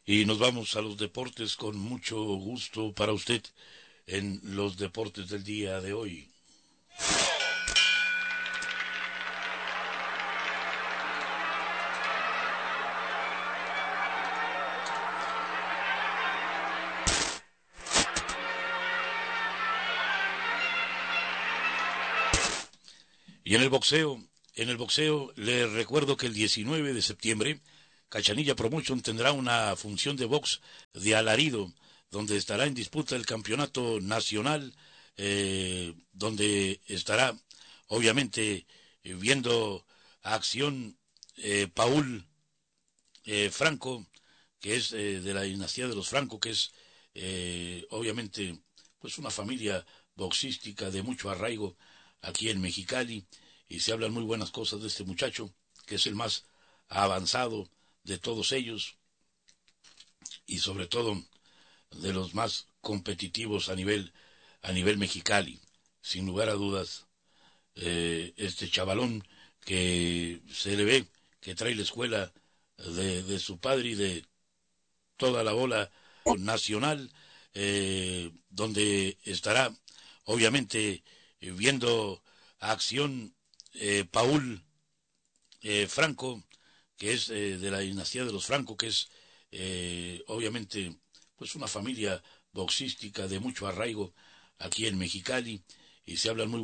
Y nos vamos a los deportes con mucho gusto para usted en los deportes del día de hoy. Y en el boxeo le recuerdo que el 19 de septiembre Cachanilla Promotion tendrá una función de box de alarido, donde estará en disputa el campeonato nacional, donde estará obviamente viendo a acción Paul Franco, que es de la dinastía de los Franco, que es obviamente pues una familia boxística de mucho arraigo aquí en Mexicali, y se hablan muy buenas cosas de este muchacho, que es el más avanzado de todos ellos y sobre todo de los más competitivos a nivel Mexicali. Sin lugar a dudas, este chavalón que se le ve que trae la escuela de su padre y de toda la bola nacional, donde estará obviamente viendo a acción Paul Franco, que es de la dinastía de los Franco, que es obviamente pues una familia boxística de mucho arraigo aquí en Mexicali, y se hablan muy